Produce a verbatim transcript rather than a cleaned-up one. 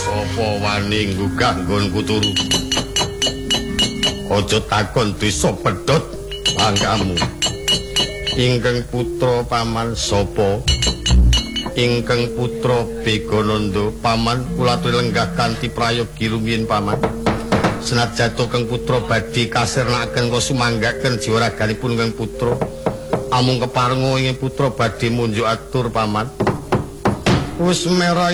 Apa wani nggugah nggonku turu? Aja takon desa pedhot langkamu. Ingkang putra paman sapa? Ingkang putra Begananda paman kula aturi lenggah kanthi prayogi rumiyin paman. Senajan kang putra badhe kasirnakaken kula sumanggaken jiwa raganipun kang putra. Amung keparenga ing putra badhe munjuk atur paman. Wis merah